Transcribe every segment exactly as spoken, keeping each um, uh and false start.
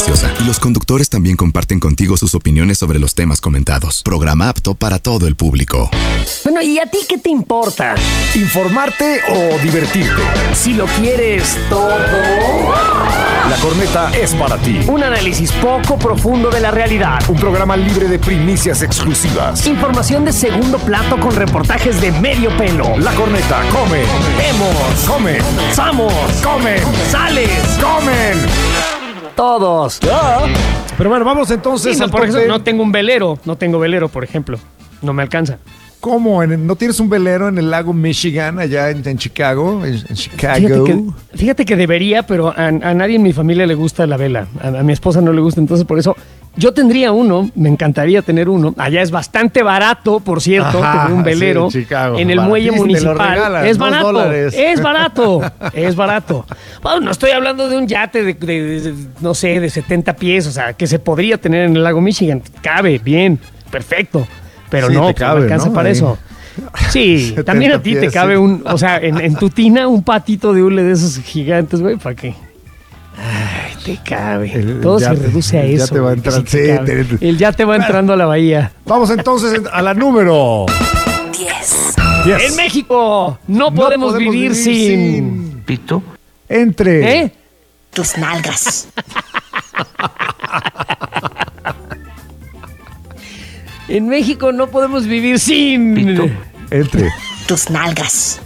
noticiosa y los conductores también comparten contigo sus opiniones sobre los temas comentados. Programa apto para todo el público. Bueno, ¿y a ti qué te importa? ¿Informarte o divertirte? Si lo quieres todo... La Corneta es para ti. Un análisis poco profundo de la realidad. Un programa libre de primicias exclusivas. Información de segundo plato con reportajes de medio pelo. La Corneta come. Vemos. Come. Somos. Comen. Sales. Comen. Todos. Ah. Pero bueno, vamos entonces Sí, no, al por top ejemplo, ten. no tengo un velero. No tengo velero, por ejemplo. No me alcanza. ¿Cómo? ¿En- ¿No tienes un velero en el lago Michigan, allá en, en Chicago? En, en Chicago. Fíjate que, fíjate que debería, pero a, a nadie en mi familia le gusta la vela. A, a mi esposa no le gusta, entonces por eso yo tendría uno, me encantaría tener uno. Allá es bastante barato, por cierto, Ajá, tener un velero sí, en Chicago. en el muelle Baratísimo, te lo municipal. regalan, es dos barato, dólares. es barato, es barato. Bueno, no estoy hablando de un yate de, de- de, no sé, de setenta pies, o sea, que se podría tener en el lago Michigan. Cabe, bien, perfecto. Pero Sí, no, te pues, no cabe, me alcanza ¿no? para Ahí. eso. Sí, también a ti te pies, cabe sí. un, o sea, en, en tu tina un patito de hule de esos gigantes, güey, ¿para qué? Ay, te cabe. El- Todo el se yate, reduce a el eso. yate va güey, que entrando, sí te sí, cabe. te- El yate va entrando a la bahía. Vamos entonces a la número diez. diez. En México no, No podemos, vivir, sin... Pito. Entre. ¿Eh? Tus nalgas. En México no podemos vivir sin... Pito. Entre. Tus nalgas.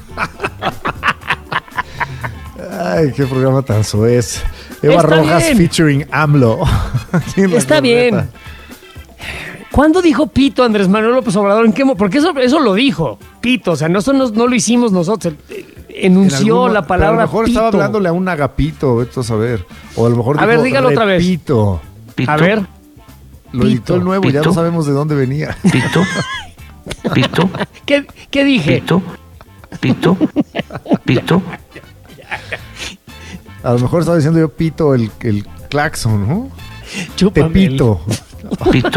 Ay, qué programa tan soez. Eva Está Rojas bien. featuring AMLO. Aquí en la Está Corneta. bien. ¿Cuándo dijo Pito Andrés Manuel López Obrador? ¿En qué mo- Porque eso, eso lo dijo. Pito, o sea, no, eso no, no lo hicimos nosotros. Eh, En Enunció algún- la pero palabra a lo mejor pito. estaba hablándole a un agapito, esto a saber. O a lo mejor A ver, dígalo otra vez. repito. Pito. A ver, Lo editó el nuevo, ya Pito. no sabemos de dónde venía. Pito. Pito. ¿qué, qué dije? Pito. Pito. Pito. A lo mejor estaba diciendo yo pito el, el claxon, ¿no? Chúpame Te pito. Pito.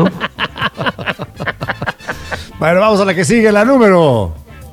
Bueno, vamos a la que sigue, la número.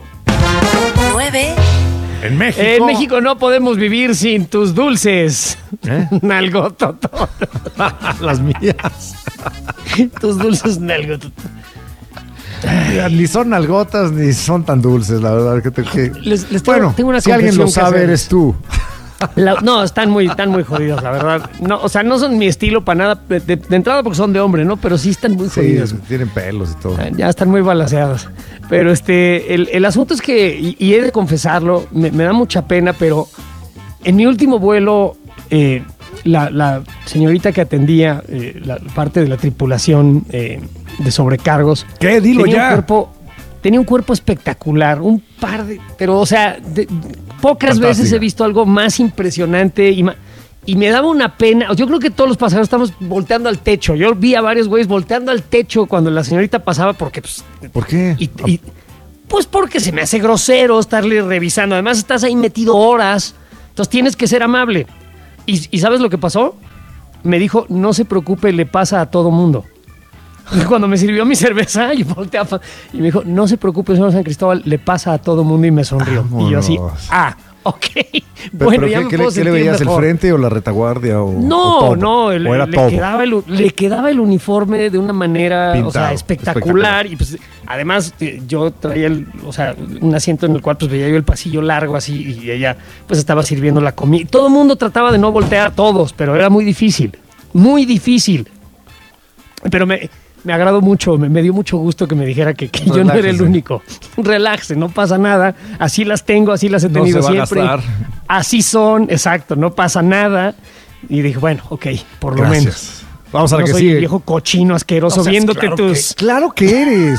nueve. En México. En México no podemos vivir sin tus dulces. ¿Eh? Nalgototón. Las mías. Tus dulces nalgototón. Mira, ni son algotas ni son tan dulces, la verdad. Que te- que- Les- les tengo- bueno, tengo una si alguien lo confesión que sabe, hacerles. eres tú. La- no, están muy, están muy jodidos, la verdad. No, o sea, no son mi estilo para nada. De, de- de entrada porque son de hombre, ¿no? Pero sí están muy Sí, jodidos. tienen pelos y todo. Ya están muy balanceadas. Pero este, el, el asunto es que, y, y he de confesarlo, me, me da mucha pena, pero en mi último vuelo, eh, la, la señorita que atendía eh, la parte de la tripulación eh, de sobrecargos. ¿Qué? Dilo tenía ya. Un cuerpo, tenía un cuerpo espectacular, un par de. Pero, o sea, de- pocas Fantástica. veces he visto algo más impresionante y más. Y me daba una pena. Yo creo que todos los pasajeros estamos volteando al techo. Yo vi a varios güeyes volteando al techo cuando la señorita pasaba porque, pues, ¿Por qué? y, y- pues porque se me hace grosero estarle revisando. Además, estás ahí metido horas. Entonces tienes que ser amable. ¿Y, y sabes lo que pasó? Me dijo, no se preocupe, le pasa a todo mundo. Y cuando me sirvió mi cerveza, yo volteaba y me dijo, no se preocupe, señor San Cristóbal, le pasa a todo mundo y me sonrió. Y yo así, Vámonos. ah, ok. Pero, bueno, pero ya ¿qué, me qué puedo le, qué le sentir veías, el mejor. frente o la retaguardia? O, No, o todo? no, el- ¿O era le, todo? quedaba el, le quedaba el uniforme de una manera, o sea, Pintado, espectacular. Y pues, además, eh, yo traía el, o sea, un asiento en el cual pues veía yo el pasillo largo así y ella pues estaba sirviendo la comida. Todo el mundo trataba de no voltear, todos, pero era muy difícil, muy difícil. Pero me, me agradó mucho, me, me dio mucho gusto que me dijera que, que yo no era el Relájese. único. Relaxe, no pasa nada. Así las tengo, así las he No tenido se va a siempre. gastar. Así son, exacto, no pasa nada. Y dije, bueno, ok, por lo menos. Gracias. Vamos a la No que soy sigue. el viejo cochino asqueroso No seas- viéndote claro tus... Que, claro que eres.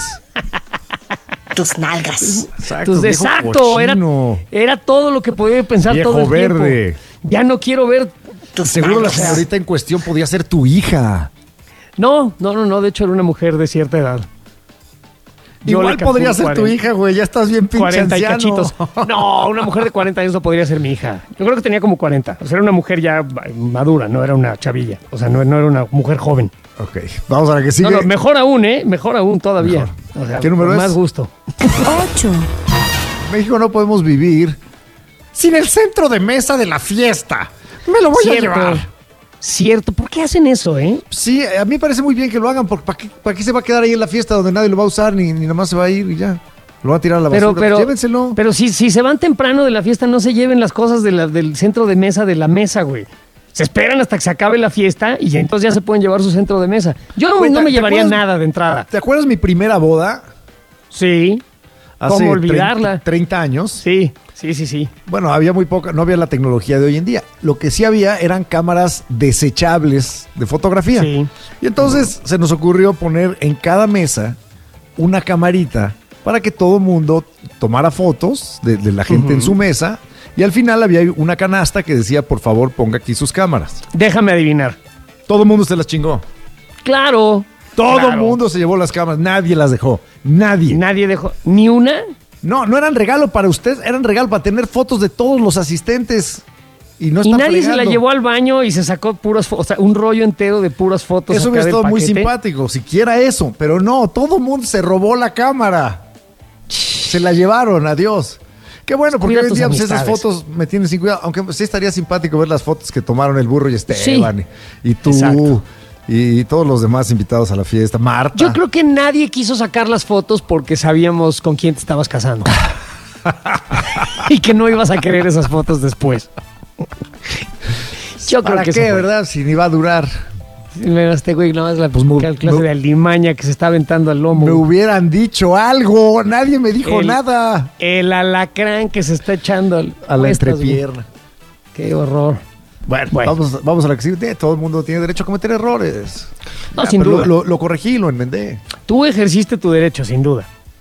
Tus nalgas. Exacto. tus viejo exacto, era, cochino. era todo lo que podía pensar Viejo todo el verde. tiempo. Ya no quiero ver... Tus Seguro la nalgas. señorita en cuestión podía ser tu hija. No, no, no, no, de hecho era una mujer de cierta edad. Yo Igual le podría calculo ser tu cuarenta hija, güey. Ya estás bien pinche cuarenta y anciano. cachitos. No, una mujer de cuarenta años no podría ser mi hija. Yo creo que tenía como cuarenta. O sea, era una mujer ya madura, no era una chavilla. O sea, no, no era una mujer joven. Ok, vamos a la que sigue. No, no, mejor aún, ¿eh? Mejor aún todavía. O sea, ¿Qué número con es? más gusto. ocho. México no podemos vivir sin el centro de mesa de la fiesta. Me lo voy Cierto. a llevar. Cierto, ¿por qué hacen eso, eh? Sí, a mí me parece muy bien que lo hagan, porque ¿para qué, para qué se va a quedar ahí en la fiesta donde nadie lo va a usar, ni, ni nomás se va a ir y ya? Lo va a tirar a la basura. Pero, pero, pues llévenselo. pero si, si se van temprano de la fiesta, no se lleven las cosas de la- del centro de mesa de la mesa, güey. Se esperan hasta que se acabe la fiesta y ya entonces ya se pueden llevar su centro de mesa. Yo no, Güey, no ¿te- me te llevaría acuerdas- nada de entrada. ¿Te acuerdas mi primera boda? Sí. Hace ¿Cómo olvidarla? treinta años. Sí, sí, sí, sí. Bueno, había muy poca, no había la tecnología de hoy en día. Lo que sí había eran cámaras desechables de fotografía. Sí. Y entonces se nos ocurrió poner en cada mesa una camarita para que todo el mundo tomara fotos de, de la gente en su mesa. Y al final había una canasta que decía, por favor, ponga aquí sus cámaras. Déjame adivinar. Todo el mundo se las chingó. Claro. Todo el claro. mundo se llevó las cámaras. Nadie las dejó. Nadie. Nadie dejó ni una. No, no eran regalo para usted, eran regalo para tener fotos de todos los asistentes. Y no Y están nadie se la fregando. llevó al baño y se sacó puras fotos, o sea, un rollo entero de puras fotos. Eso acá hubiera del estado muy paquete. simpático, siquiera eso. Pero no, todo el mundo se robó la cámara. Se la llevaron, adiós. Qué bueno, porque Cuida hoy en tus día pues, esas amistades. fotos me tienen sin cuidado. Aunque sí estaría simpático ver las fotos que tomaron el burro y Esteban. Sí. Y, y tú. Exacto. Y todos los demás invitados a la fiesta. Marta. Yo creo que nadie quiso sacar las fotos porque sabíamos con quién te estabas casando. Y que no ibas a querer esas fotos después. Yo creo ¿Para que qué, eso fue. verdad? Si ni va a durar. Mira, este güey nada más la Pues mu- clase mu- de alimaña que se está aventando al lomo. Me hubieran dicho algo. Nadie me dijo El- nada. El alacrán que se está echando al- A la cuestas, entrepierna. güey. Qué horror. Bueno, Bueno. Vamos, vamos a la que sigue. Todo el mundo tiene derecho a cometer errores. No, Ya, sin pero duda. Lo, lo- lo corregí, lo enmendé. Tú ejerciste tu derecho, sin duda.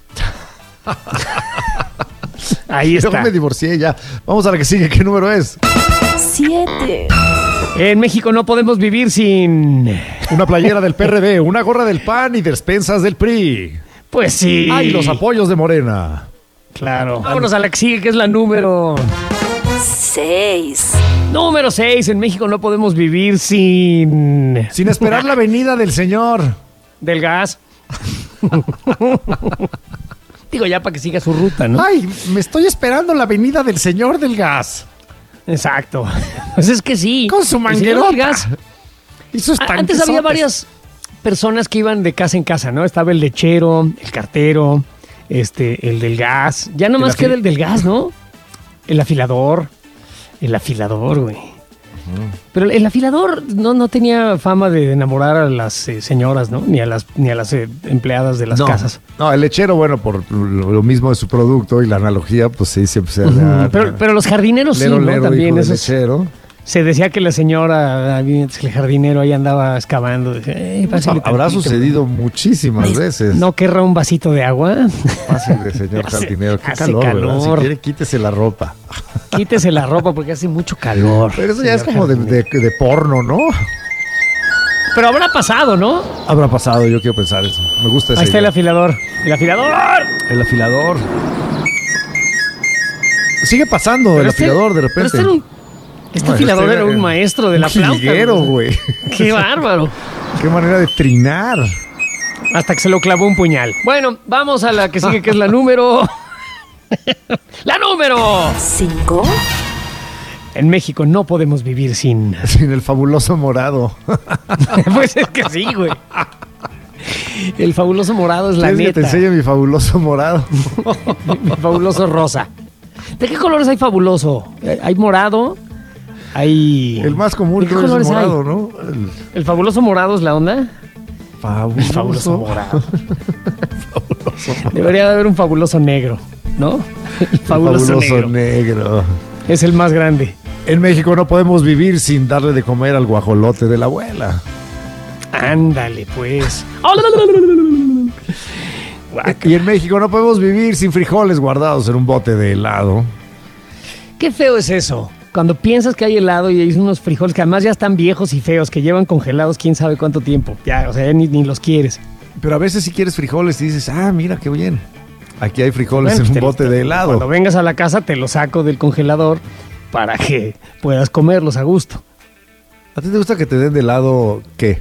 Ahí Yo está. me divorcié ya. Vamos a la que sigue. ¿Qué número es? siete, En México no podemos vivir sin... Una playera del P R D, una gorra del P A N y despensas del P R I. Pues sí. Ay, los apoyos de Morena. Claro. Vámonos a la que sigue, que es la número... seis, Número seis. En México no podemos vivir sin... Sin esperar la venida del señor. Del gas. Digo, ya para que siga su ruta, ¿no? Ay, me estoy esperando la venida del señor del gas. Exacto. Pues es que sí. Con su El señor manguerota. del gas. Y sus A- Antes había tanquesotes. varias personas que iban de casa en casa, ¿no? Estaba el lechero, el cartero, este, el del gas. Ya nomás afil- queda el del gas, ¿no? El afilador. El afilador, güey. Pero el afilador no, no tenía fama de enamorar a las eh, señoras, ¿no? Ni a las, ni a las eh, empleadas de las no, casas. No, el lechero, bueno, por lo lo mismo de su producto y la analogía, pues sí, siempre se Ujú. da- Pero, pero los jardineros lero, sí, ¿no? lero, También hijo del esos- lechero. se decía que la señora, el jardinero ahí andaba excavando. Decía, "Eh, pásale Habrá tantito". sucedido muchísimas veces. ¿No querrá un vasito de agua? Pásale, señor Hace- jardinero. Qué hace calor, ¿verdad? calor. Si quiere, quítese la ropa. Quítese la ropa porque hace mucho calor. Pero eso ya es señor como de, jardinero. de- de porno, ¿no? Pero habrá pasado, ¿no? Habrá pasado, yo quiero pensar eso. Me gusta ese. Ahí está el afilador. El afilador. el afilador. Sigue pasando Pero el este- afilador de pero repente. Este, era un- este No, afilador este era un maestro de la un flauta. jilguero, güey. Qué bárbaro. Qué manera de trinar. Hasta que se lo clavó un puñal. Bueno, vamos a la que sigue, que es la número... ¡La número! cinco, En México no podemos vivir sin... Sin el fabuloso morado. Pues es que sí, güey. El fabuloso morado es la ¿Quieres que te neta. enseñe mi fabuloso morado? El fabuloso rosa. ¿De qué colores hay fabuloso? Eh, Hay morado, hay... El más común ¿De qué creo es el colores hay? morado, ¿no? El ¿El fabuloso morado es la onda? fabuloso, El fabuloso morado. Debería de haber un fabuloso negro, ¿no? El fabuloso, fabuloso negro. negro. Es el más grande. En México no podemos vivir sin darle de comer al guajolote de la abuela. Ándale, pues. Guaca. Y en México no podemos vivir sin frijoles guardados en un bote de helado. Qué feo es eso. Cuando piensas que hay helado y hay unos frijoles que además ya están viejos y feos, que llevan congelados quién sabe cuánto tiempo. Ya, o sea, ya ni, ni los quieres. Pero a veces si quieres frijoles y dices, ah, mira qué bien. Aquí hay frijoles Bueno, en un pues te- bote de helado. Cuando vengas a la casa te los saco del congelador para que puedas comerlos a gusto. ¿A ti te gusta que te den de helado qué?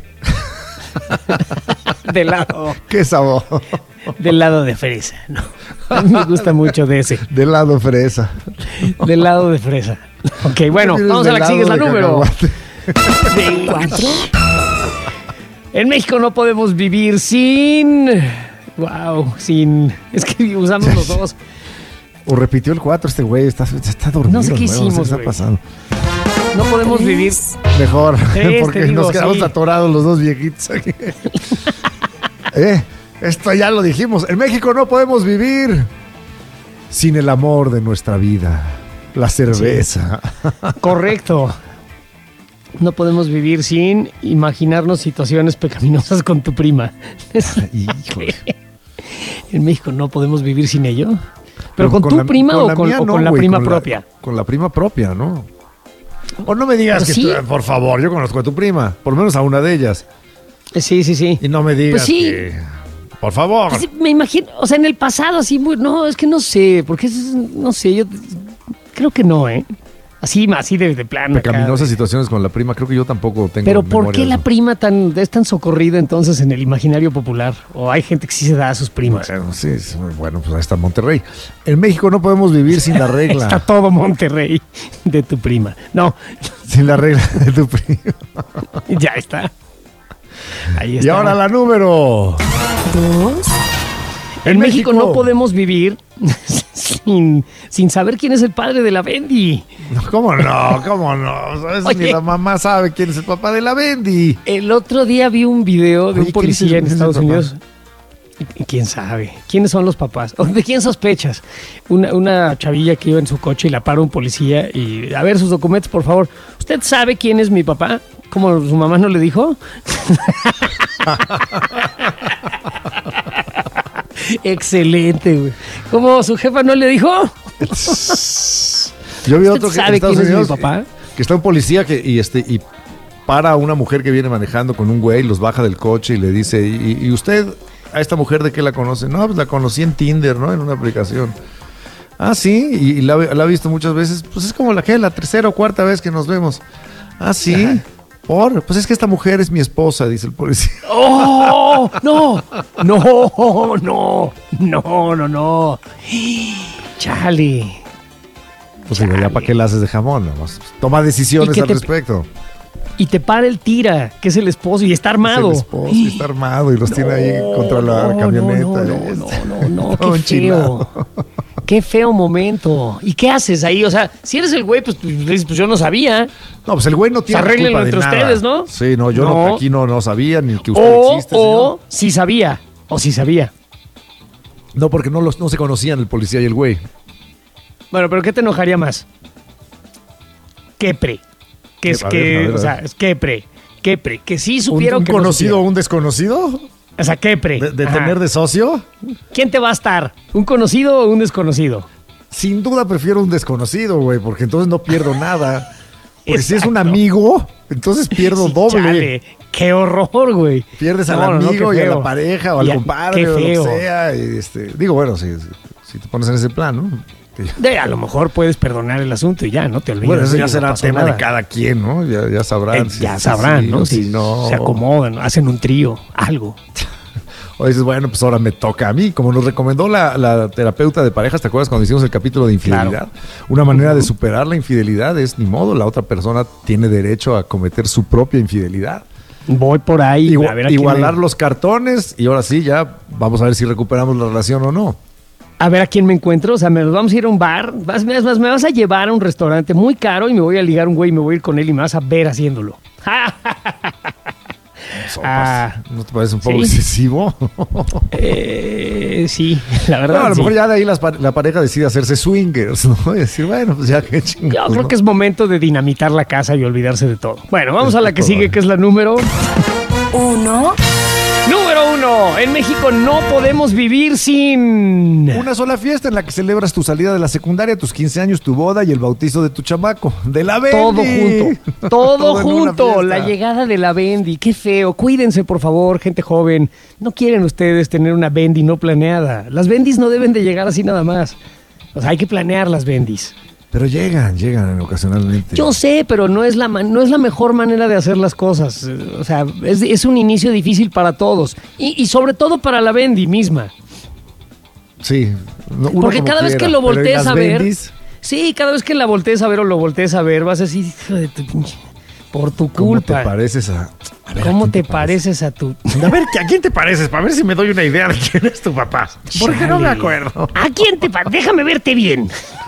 Del lado, ¿Qué sabor? del lado de fresa, ¿no? A mí me gusta mucho de ese. De helado fresa. Del lado de fresa. Ok, bueno, ¿Tienes vamos a la que de sigue, es la helado de número. cacahuate? De- cuatro, En México no podemos vivir sin... Wow, sin... Es que usamos los dos. O repitió el cuatro este güey, está, está dormido. No sé qué el güey, hicimos, ¿qué está güey. pasando? No podemos tres, vivir... Mejor, Tres, porque te digo, nos quedamos sí. atorados los dos viejitos aquí. eh, esto ya lo dijimos. En México no podemos vivir sin el amor de nuestra vida, la cerveza. Correcto. No podemos vivir sin imaginarnos situaciones pecaminosas con tu prima. Híjole. En México no podemos vivir sin ello. ¿Pero con, tu la- prima o la con, mía o no, con la güey, prima con propia? con la prima propia, ¿no? O no me digas Pero que, sí. tú- por favor, yo conozco a tu prima, por lo menos a una de ellas. Eh, Sí, sí, sí. Y no me digas Pues sí. que... Por favor. Pues sí, me imagino, o sea, en el pasado así, muy- no, es que no sé, porque es- no sé, yo creo que no, ¿eh? Así, así de, de plano. acá. Pecaminosas situaciones con la prima, creo que yo tampoco tengo Pero ¿por memoria qué de la eso. prima tan, es tan socorrida entonces en el imaginario popular? O hay gente que sí se da a sus primas. Bueno, sí, sí, bueno, pues ahí está Monterrey. En México no podemos vivir sin la regla. Está todo Monterrey de tu prima. No, Sin la regla de tu prima. ya está. Ahí está. Y ahora la número. dos, En, en México, México. no podemos vivir sin, sin saber quién es el padre de la Bendy. No, ¿cómo no? ¿Cómo no? ¿Sabes? Oye. Ni la mamá sabe quién es el papá de la Bendy. El otro día vi un video de Oye, un ¿quién policía es el- en quién es el Estados papá? Unidos. ¿Y quién sabe? ¿Quiénes son los papás? ¿O ¿De quién sospechas? Una, una chavilla que iba en su coche y la para un policía y... A ver, sus documentos, por favor. ¿Usted sabe quién es mi papá? ¿Cómo su mamá no le dijo? Excelente, güey. ¿Cómo su jefa no le dijo? Yo vi ¿Usted otro que en sabe Estados quién es mi Unidos papá? que está un policía que y este y para a una mujer que viene manejando con un güey, los baja del coche y le dice, ¿y, y usted a esta mujer de qué la conoce? No, pues la conocí en Tinder, ¿no? En una aplicación. Ah, sí, y, y la, la ha visto muchas veces. Pues es como la que la tercera o cuarta vez que nos vemos. Ah, sí. Ajá. Por, pues es que esta mujer es mi esposa, dice el policía. ¡Oh! ¡No! ¡No! ¡No! ¡No! ¡No! ¡No! ¡Chale! Pues digo, ya para qué la haces de jamón, nomás. Toma decisiones ¿Y qué al te- respecto. Y te para el tira, que es el esposo, y está armado. Es el esposo y está armado y los tiene ahí contra la No, camioneta. No, no, y- no, no, no, Todo qué enchilado. feo. Qué feo momento. ¿Y qué haces ahí? O sea, si eres el güey, pues, pues, pues yo no sabía. No, pues el güey no tiene Pues arréglenlo culpa de entre nada. ustedes, ¿no? Sí, no, yo no, No. aquí no, no sabía ni que usted O, existe, o señor. si sabía. O si sabía. No, porque no, los, no se conocían el policía y el güey. Bueno, pero ¿qué te enojaría más? Quepre. Que es A ver, que, a ver, a o sea, ver. es Quepre. Quepre. Que sí ¿Un, supiera un que no conocido o supiera. un desconocido? O sea, Quepre. ¿De, de Ajá. tener de socio? ¿Quién te va a estar? ¿Un conocido o un desconocido? Sin duda prefiero un desconocido, güey, porque entonces no pierdo nada. Porque si es un Exacto. amigo, entonces pierdo Sí, doble. chale, qué horror, güey. Pierdes al No, no, no, amigo qué y a feo. la pareja o al Y a- compadre qué o lo feo. que sea. Y este, digo, bueno, si, si te pones en ese plan, ¿no? Que- De, a lo mejor puedes perdonar el asunto y ya, no te olvides. Bueno, eso ya no será pasó tema nada. de cada quien, ¿no? Ya, ya sabrán. Eh, si- ya si sabrán, sí ¿no? o Si si no. se acomodan, hacen un trío, algo. O dices, bueno, pues ahora me toca a mí. Como nos recomendó la, la terapeuta de parejas, ¿te acuerdas cuando hicimos el capítulo de infidelidad? Claro. Una manera de superar la infidelidad es, ni modo, la otra persona tiene derecho a cometer su propia infidelidad. Voy por ahí. Igua- a ver a quién igualar me- los cartones y ahora sí, ya vamos a ver si recuperamos la relación o no. A ver a quién me encuentro. O sea, me vamos a ir a un bar. Vas, me, vas- me vas a llevar a un restaurante muy caro y me voy a ligar a un güey y me voy a ir con él y me vas a ver haciéndolo. Sopas. Ah, ¿No te parece un poco ¿sí? excesivo? Eh, sí, la verdad. No, a lo sí. mejor ya de ahí las pa- la pareja decide hacerse swingers, ¿no? Y decir, bueno, pues ya que Yo chingados, creo ¿no? que es momento de dinamitar la casa y olvidarse de todo. Bueno, vamos a la que Todo sigue, bien. que es la número... uno, Número uno. En México no podemos vivir sin... Una sola fiesta en la que celebras tu salida de la secundaria, tus quince años, tu boda y el bautizo de tu chamaco. De la Bendy. Todo junto, todo, Todo en una junto, fiesta. la llegada de la Bendy, qué feo, cuídense por favor, gente joven, no quieren ustedes tener una Bendy no planeada, las Bendys no deben de llegar así nada más, o sea, hay que planear las Bendys. Pero llegan, llegan ocasionalmente. Yo sé, pero no es la, man- no es la mejor manera de hacer las cosas, eh, o sea, es, es un inicio difícil para todos, y, y sobre todo para la Bendy misma. Sí. no, uno Porque como cada vez quiera, que lo pero ¿y voltees las a ver, Bendys? sí, cada vez que la voltees a ver o lo voltees a ver, vas así, hijo de tu pinche. Por tu ¿Cómo culpa. te pareces a... a ver, ¿a ¿Cómo quién te pareces a tu... A ver, ¿a quién te pareces? Para ver si me doy una idea de quién es tu papá. Porque no me Chale. acuerdo. ¿A quién te pareces? Déjame verte bien.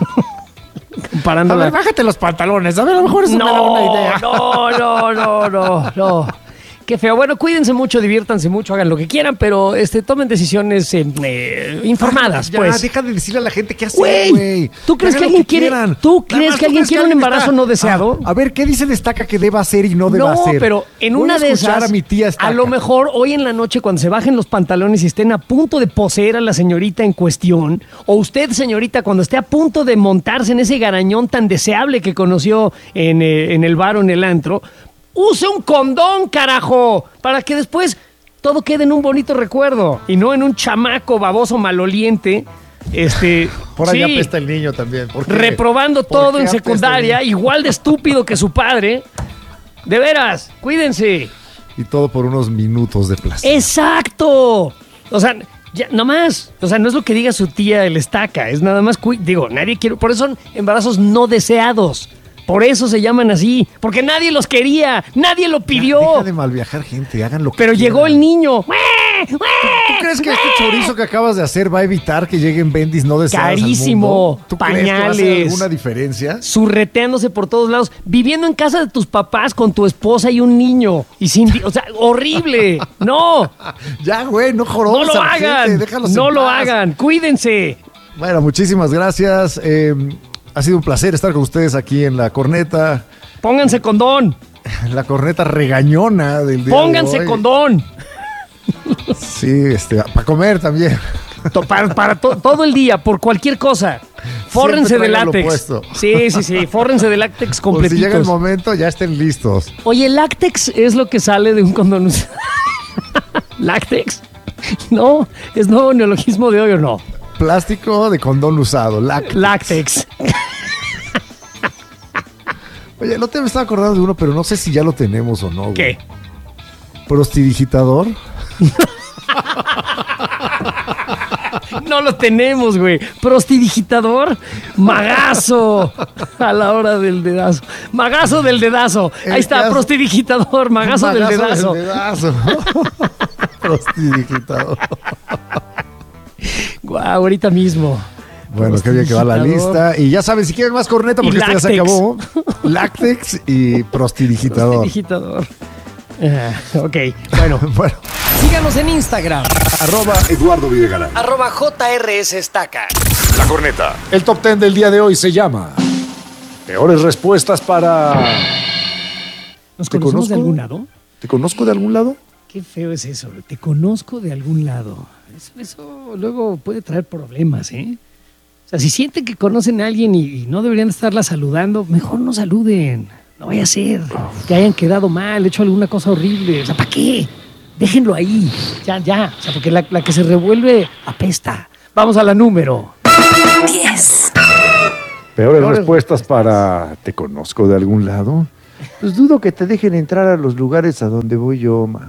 A Comparándola. ver, bájate los pantalones. A ver, a lo mejor eso me da una idea. No, no, no, no, no. Qué feo. Bueno, cuídense mucho, diviértanse mucho, hagan lo que quieran, pero este, tomen decisiones eh, eh, informadas, Ya, pues. deja de decirle a la gente qué hacer, Güey, güey. ¿tú crees Hagan que lo alguien quiere- quieran. tú Nada crees más, que alguien ¿tú crees quiere un alguien embarazo no deseado? Ah, a ver, ¿qué dice Destaca que deba hacer y no deba No, hacer? pero en Voy una a de escuchar esas, a mi tía Estaca. a lo mejor hoy en la noche cuando se bajen los pantalones y estén a punto de poseer a la señorita en cuestión, o usted, señorita, cuando esté a punto de montarse en ese garañón tan deseable que conoció en, eh, en el bar o en el antro, use un condón, carajo, para que después todo quede en un bonito recuerdo y no en un chamaco baboso maloliente. Este, Por allá sí, apesta el niño también. ¿Por qué? reprobando ¿Por todo qué en apesta el secundaria, niño? igual de estúpido que su padre. De veras, cuídense. Y todo por unos minutos de placer. Exacto. O sea, ya, no más. O sea, no es lo que diga su tía el Estaca, es nada más, cui- digo, nadie quiere, por eso son embarazos no deseados. Por eso se llaman así, porque nadie los quería, nadie lo pidió. Deja de malviajar gente, hagan lo que Pero quieran. llegó el niño. ¿Tú crees que este chorizo que acabas de hacer va a evitar que lleguen bendis no deseadas al Carísimo, mundo? ¿Tú crees que va a hacer pañales. alguna diferencia? Surreteándose por todos lados, viviendo en casa de tus papás con tu esposa y un niño. Y sin, di- o sea, horrible. No, Ya, güey, no jorobes no lo a la gente, hagan. déjalos No en lo paz. hagan. Cuídense. Bueno, muchísimas gracias. Eh, ha sido un placer estar con ustedes aquí en La Corneta. Pónganse condón. La corneta regañona del día Pónganse de hoy. condón. Sí, este, para comer también. To- Para, para to- todo el día, por cualquier cosa. Fórrense de tráiganlo látex. puesto. Sí, sí, sí. Fórrense de látex Por si llega el completitos. momento, ya estén listos. Oye, látex es lo que sale de un condón. us- ¿Látex? No, es nuevo neologismo de hoy o no. Plástico de condón usado. Láctex. Látex. Oye, no te me estaba acordando de uno, pero no sé si ya lo tenemos o no. güey. ¿Qué? Prostidigitador. No lo tenemos, güey. Prostidigitador, magazo a la hora del dedazo. Magazo del dedazo. El Ahí está, que hace- prostidigitador, magazo, del dedazo. Del dedazo. Prostidigitador. Guau, ahorita mismo. Bueno, qué bien que va la Prostidigitador. lista. Y ya saben, si quieren más corneta, porque Y esto ya se láctex. acabó. Láctex y prostidigitador. Prostidigitador. Ah, ok, bueno. Bueno, Síganos en Instagram, arroba Eduardo Videgaray. arroba J R S Estaca. La Corneta. El top ten del día de hoy se llama Peores respuestas para... ¿Nos ¿Te conocemos de conozco? algún lado? ¿Te conozco de algún lado? Qué feo es eso. Te conozco de algún lado. Eso, eso luego puede traer problemas, ¿eh? O sea, si sienten que conocen a alguien y, y no deberían estarla saludando, mejor no saluden. No vaya a ser que hayan quedado mal, hecho alguna cosa horrible. O sea, ¿para qué? Déjenlo ahí. Ya, ya. O sea, porque la, la que se revuelve apesta. Vamos a la número. diez, Peores, Peores respuestas para ¿te conozco de algún lado? Pues dudo que te dejen entrar a los lugares a donde voy yo, ma.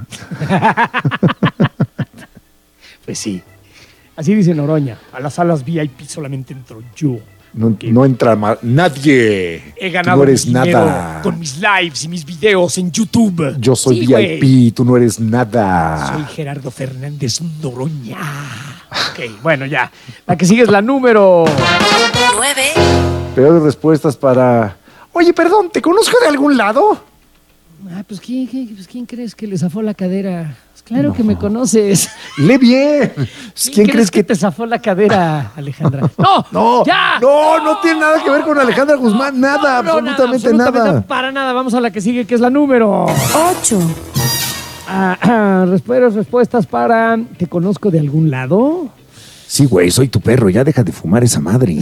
Pues sí. Así dice Noroña. A las salas V I P solamente entro yo. No, no entra ma- nadie. He Tú ganado no eres mi dinero nada. con mis lives y mis videos en YouTube. Yo soy Sí, V I P, güey. tú no eres nada. Soy Gerardo Fernández Noroña. Ok, bueno, ya. La que sigue es la número. nueve, Peores respuestas para... Oye, perdón, ¿te conozco de algún lado? Ah, pues ¿quién, quién- pues, ¿quién crees que le zafó la cadera? Pues claro que me conoces. lee bien. ¿Quién, crees que... te zafó la cadera, Alejandra? ¡No! No, ¡Ya! no, no tiene nada que ver con Alejandra Guzmán, nada, No, no, absolutamente nada. absolutamente Para nada. Vamos a la que sigue, que es la número. ocho, Ah, ah, respuestas, respuestas para... ¿Te conozco de algún lado? Sí, güey, soy tu perro, ya deja de fumar esa madre.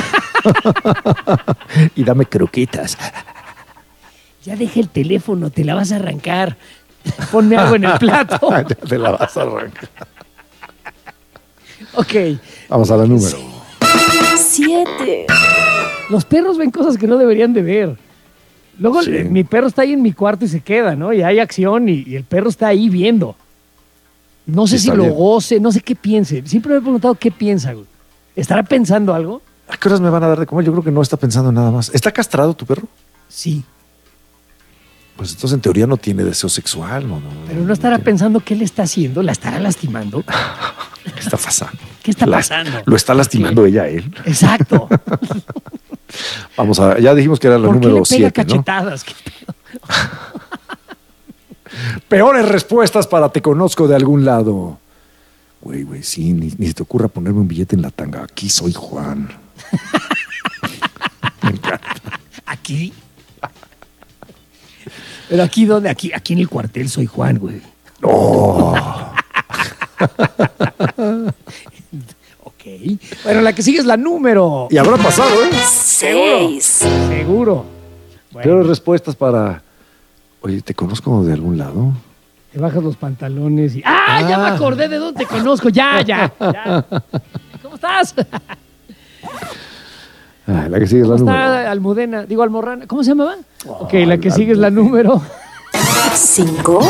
Y dame croquetas. Ya deja el teléfono, te la vas a arrancar. Ponme algo en el plato. Ya te la vas a arrancar. Ok. Vamos a la número. siete, Los perros ven cosas que no deberían de ver. Luego Sí. eh, mi perro está ahí en mi cuarto y se queda, ¿no? Y hay acción y, y el perro está ahí viendo. No sé Sí, si está lo bien. goce, no sé qué piense. Siempre me he preguntado qué piensa, güey. ¿Estará pensando algo? ¿A qué horas me van a dar de comer? Yo creo que no está pensando en nada más. ¿Está castrado tu perro? Sí. Pues entonces en teoría no tiene deseo sexual. No, no, Pero no estará tiene- pensando qué le está haciendo, la estará lastimando. ¿Qué está pasando? ¿Qué está La- pasando? Lo está lastimando ella a él. Exacto. Vamos a ya dijimos que era la ¿Por qué le número pega siete, ¿no? cachetadas? ¿Qué pedo? Peores respuestas para te conozco de algún lado. Güey, güey, sí, ni, ni se te ocurra ponerme un billete en la tanga. Aquí soy Juan. Me encanta. ¿Aquí? Pero aquí, ¿dónde? Aquí, aquí en el cuartel soy Juan, güey. Oh, Ok. Bueno, la que sigue es la número. y habrá pasado, ¿eh? seis, Seguro. Peores Bueno, respuestas para. Oye, ¿te conozco de algún lado? te bajas los pantalones y... ¡Ah! Ya me acordé de dónde te conozco. Ya, ya, ya. ¿Cómo estás? Ah, la que sigue es la ¿Cómo número. está Almudena? Digo, Almorrana. ¿Cómo se llamaba? Ok, la que la sigue es la número... cinco,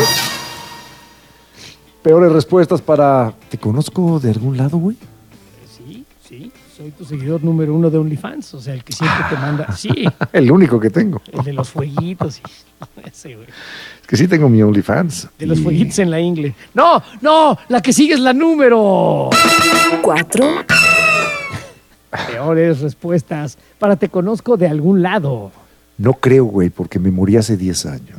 Peores respuestas para. ¿Te conozco de algún lado, güey? Sí, sí. Soy tu seguidor número uno de OnlyFans. O sea, el que siempre te manda... Sí, El único que tengo. el de los fueguitos. Y... Ese, güey. Es que sí tengo mi OnlyFans. De los Y- fueguitos en la ingle. ¡No! ¡No! La que sigue es la número... cuatro, Peores respuestas para te conozco de algún lado. No creo, güey, porque me morí hace diez años.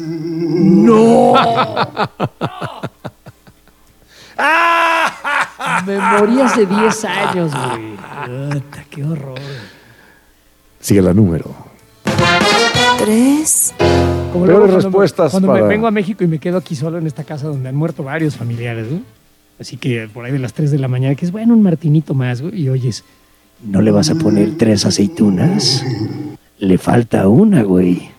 Me morí hace diez años, güey. Puta, qué horror. Sigue la número. tres, Como Peores cuando me- respuestas Cuando para- me vengo a México y me quedo aquí solo en esta casa donde han muerto varios familiares, ¿no? Así que por ahí de las tres de la mañana, que es bueno, un martinito más, güey. Y oyes, ¿no le vas a poner tres aceitunas? Le falta una, güey.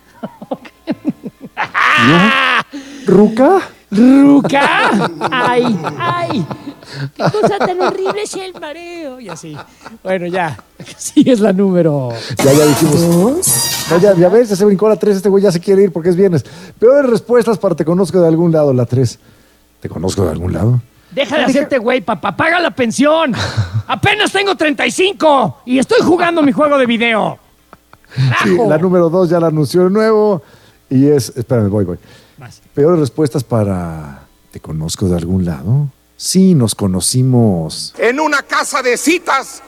¿Ruca? ¡Ruca! ¡Ay! ¡Ay! ¡Qué cosa tan horrible es el mareo! Y así. Bueno, ya. Sí, es la número. Ya, ya dijimos. dos, No, ya, ya ves, ya se brincó la tres. Este güey ya se quiere ir porque es viernes. Peores respuestas para te conozco de algún lado, la tres. ¿Te conozco de algún lado? Deja de hacerte güey, papá. ¡Paga la pensión! ¡Apenas tengo treinta y cinco! Y estoy jugando mi juego de video. Sí, ¡Carajo! la número dos ya la anunció de nuevo. Y es. Espérame, voy, voy. Vas. Peores respuestas para. ¿Te conozco de algún lado? Sí, nos conocimos. En una casa de citas,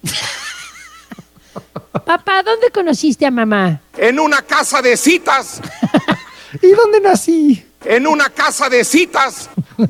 Papá, ¿dónde conociste a mamá? en una casa de citas, ¿Y dónde nací? en una casa de citas.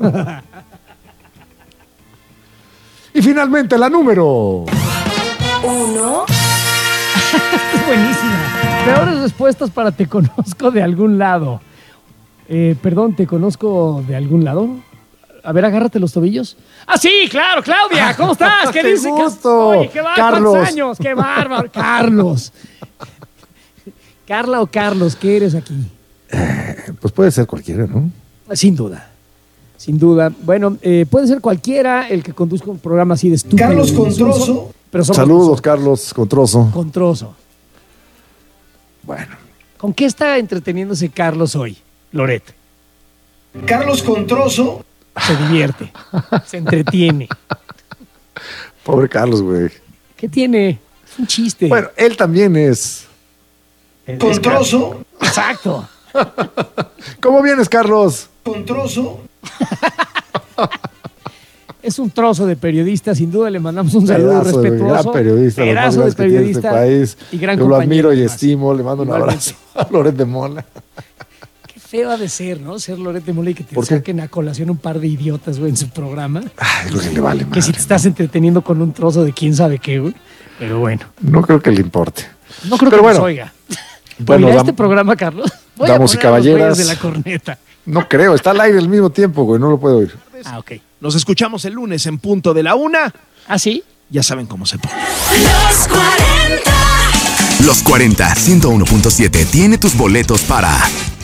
Y finalmente la número. uno, Es buenísima. Peores respuestas para te conozco de algún lado. Eh, perdón, ¿te conozco de algún lado? A ver, agárrate los tobillos. ¡Ah, sí! ¡Claro, Claudia! ¿Cómo estás? ¿Qué ¡Qué dices? ¿Qué- gusto! Oye, ¿qué va? Carlos. ¿Cuántos años? ¡Qué bárbaro! Carlos. Carla o Carlos, ¿qué eres aquí? Pues puede ser cualquiera, ¿no? Sin duda. Sin duda. Bueno, eh, puede ser cualquiera el que conduzca un programa así de estúpido. Carlos Controso. Pero somos Saludos, nosotros. Carlos Controso. Controso. Bueno, ¿Con qué está entreteniéndose Carlos hoy, Loret? Carlos Controso. Se divierte, se entretiene. pobre Carlos, güey. ¿Qué tiene? Es un chiste. Bueno, él también es. Es- Controso. es- Exacto. ¿Cómo vienes, Carlos? Controso. Es un trozo de periodista, sin duda le mandamos un saludo Pedazo de respetuoso. gran periodista, lo más Pedazo de grande que tiene periodista este país. y gran Yo lo compañero, admiro y además. estimo. Le mando un Igualmente. abrazo a Loret de Mola. Qué feo ha de ser, ¿no? Ser Loret de Mola y que te ¿Por qué? saquen a colación un par de idiotas, güey, en su programa. Ay, lo que le vale Que si te madre. estás entreteniendo con un trozo de quién sabe qué, güey. Pero bueno, No creo que le importe. no creo Pero que bueno. nos oiga. Bueno, Oirá dam- este programa, Carlos. Voy damas y a poner a los caballeras. güeyes de la corneta. No creo, está al aire al mismo tiempo, güey. No lo puedo oír. Ah, ok. Nos escuchamos el lunes en punto de la una. ¿Ah, sí? Ya saben cómo se pone. los cuarenta, Los cuarenta, ciento uno punto siete tiene tus boletos para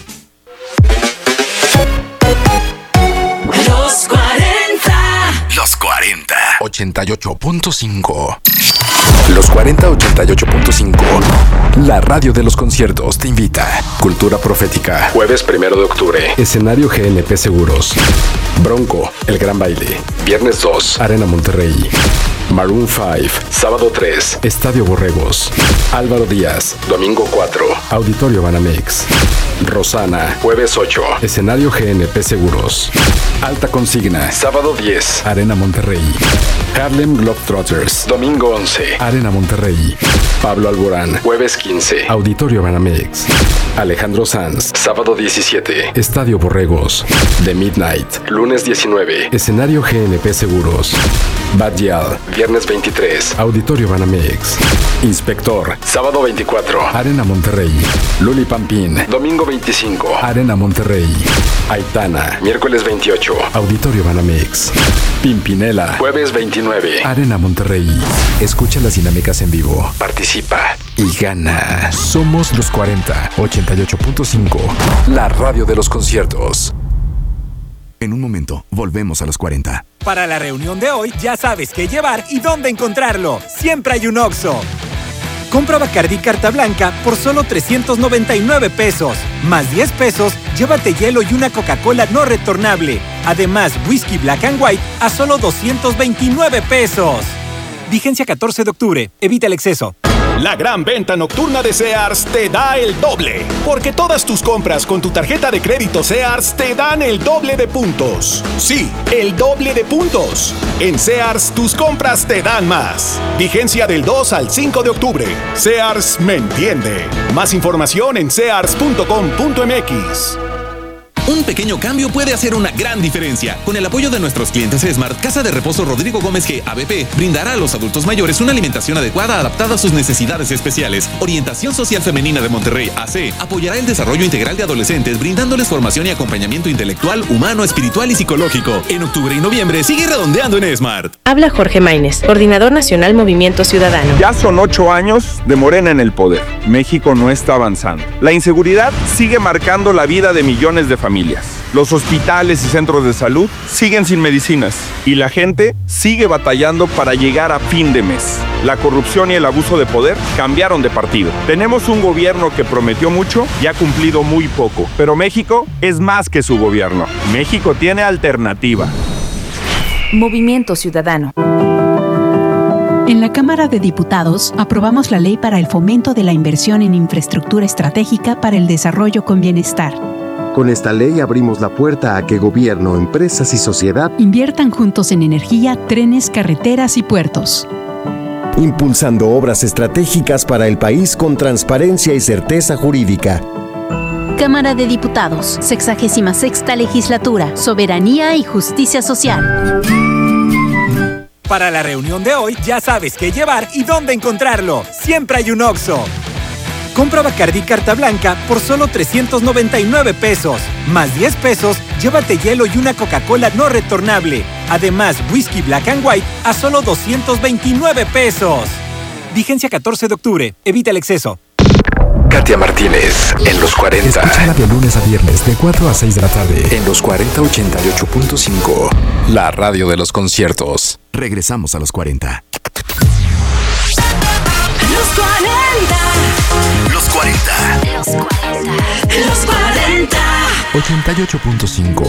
los cuarenta, Los cuarenta, ochenta y ocho punto cinco. Los cuarenta, ochenta y ocho punto cinco. La radio de los conciertos te invita. Cultura Profética. Jueves primero de octubre. Escenario G N P Seguros. Bronco, El Gran Baile. Viernes dos, Arena Monterrey. Maroon cinco, sábado tres, Estadio Borregos. Álvaro Díaz, domingo cuatro, Auditorio Banamex. Rosana, jueves ocho, escenario G N P Seguros. Alta Consigna, sábado diez, Arena Monterrey. Harlem Globetrotters, domingo once, Arena Monterrey. Pablo Alborán, jueves quince, Auditorio Banamex. Alejandro Sanz, sábado diecisiete, Estadio Borregos. The Midnight, lunes diecinueve, escenario G N P Seguros. Bad Gyal, viernes veintitrés, Auditorio Banamex. Inspector, sábado veinticuatro, Arena Monterrey. Luli Pampín, domingo veinticinco, Arena Monterrey. Aitana, miércoles veintiocho, Auditorio Banamex. Pimpinela, jueves veintinueve, Arena Monterrey. Escucha las dinámicas en vivo, participa y gana. Somos los cuarenta, ochenta y ocho punto cinco, la radio de los conciertos. En un momento, volvemos a los cuarenta. Para la reunión de hoy, ya sabes qué llevar y dónde encontrarlo. Siempre hay un Oxxo. Compra Bacardí Carta Blanca por solo trescientos noventa y nueve pesos. Más diez pesos, llévate hielo y una Coca-Cola no retornable. Además, Whisky Black and White a solo doscientos veintinueve pesos. Vigencia catorce de octubre. Evita el exceso. La gran venta nocturna de Sears te da el doble, porque todas tus compras con tu tarjeta de crédito Sears te dan el doble de puntos. Sí, el doble de puntos. En Sears, tus compras te dan más. Vigencia del dos al cinco de octubre. Sears me entiende. Más información en sears punto com punto m x. Un pequeño cambio puede hacer una gran diferencia. Con el apoyo de nuestros clientes Smart, Casa de Reposo Rodrigo Gómez G. A B P brindará a los adultos mayores una alimentación adecuada adaptada a sus necesidades especiales. Orientación Social Femenina de Monterrey, A C, apoyará el desarrollo integral de adolescentes, brindándoles formación y acompañamiento intelectual, humano, espiritual y psicológico. En octubre y noviembre sigue redondeando en Smart. Habla Jorge Maínez, Coordinador Nacional Movimiento Ciudadano. Ya son ocho años de Morena en el poder. México no está avanzando. La inseguridad sigue marcando la vida de millones de familias. Los hospitales y centros de salud siguen sin medicinas y la gente sigue batallando para llegar a fin de mes. La corrupción y el abuso de poder cambiaron de partido. Tenemos un gobierno que prometió mucho y ha cumplido muy poco, pero México es más que su gobierno. México tiene alternativa. Movimiento Ciudadano. En la Cámara de Diputados aprobamos la ley para el fomento de la inversión en infraestructura estratégica para el desarrollo con bienestar. Con esta ley abrimos la puerta a que gobierno, empresas y sociedad inviertan juntos en energía, trenes, carreteras y puertos. Impulsando obras estratégicas para el país con transparencia y certeza jurídica. Cámara de Diputados, sexagésima sexta legislatura, soberanía y justicia social. Para la reunión de hoy, ya sabes qué llevar y dónde encontrarlo. Siempre hay un Oxxo. Compra Bacardí Carta Blanca por solo trescientos noventa y nueve pesos. Más diez pesos, llévate hielo y una Coca-Cola no retornable. Además, Whisky Black and White a solo doscientos veintinueve pesos. Vigencia catorce de octubre. Evita el exceso. Katia Martínez, en los cuarenta. Escúchala de lunes a viernes, de cuatro a seis de la tarde. En los cuarenta ochenta y ocho punto cinco. La radio de los conciertos. Regresamos a los cuarenta. Los cuarenta. Los cuarenta. Los cuarenta. Los cuarenta. ochenta y ocho punto cinco.